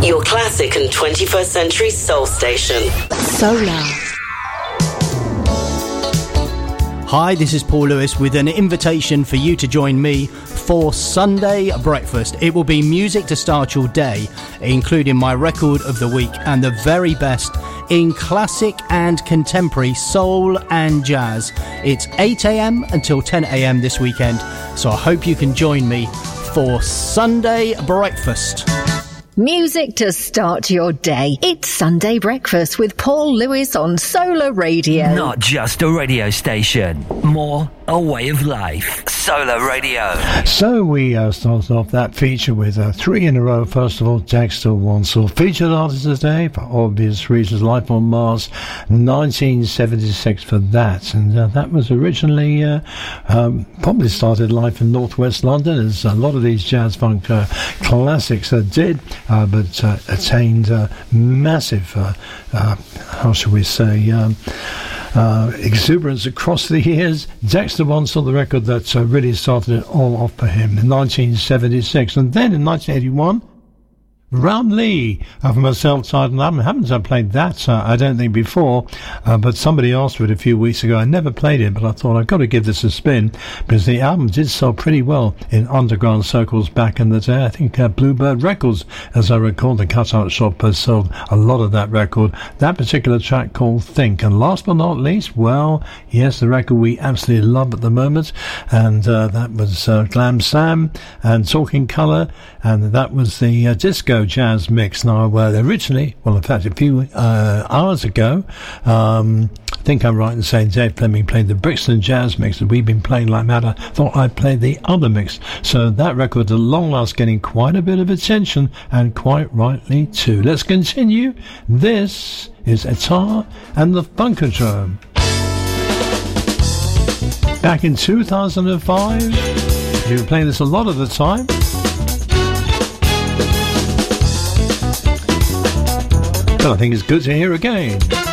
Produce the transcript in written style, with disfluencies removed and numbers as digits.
Your classic and 21st century soul station. Solar. Hi, this is Paul Lewis with an invitation for you to join me for Sunday Breakfast. It will be music to start your day, including my record of the week and the very best in classic and contemporary soul and jazz. It's 8 a.m. until 10 a.m. this weekend, so I hope you can join me for Sunday Breakfast. Music to start your day. It's Sunday Breakfast with Paul Lewis on Solar Radio. Not just a radio station, more a way of life. Solar Radio. So we started off that feature with 3 in a row. First of all, Dexter Wansel, featured artist today for obvious reasons. Life on Mars, 1976 for that, and that was originally probably started life in northwest London, as a lot of these jazz funk classics did. But attained massive, how shall we say, exuberance across the years. Dexter Wansel, the record that really started it all off for him in 1976. And then in 1981, Ram Lee from a self-titled album. I haven't played that, I don't think, before, but somebody asked for it a few weeks ago. I never played it, but I thought I've got to give this a spin, because the album did sell pretty well in underground circles back in the day. I think Bluebird Records, as I recall, the cut-out shop sold a lot of that record. That particular track called Think. And last but not least, well, yes, the record we absolutely love at the moment, and that was Glam Sam and Talking Colour, and that was the disco jazz mix. Now, originally, well, in fact, a few hours ago, I think I'm right in saying Dave Fleming played the Brixton jazz mix that we've been playing like mad. I thought I'd play the other mix. So that record, at long last, getting quite a bit of attention, and quite rightly too. Let's continue. This is Etar and the Funkadrome. Back in 2005, we were playing this a lot of the time. I think it's good to hear again.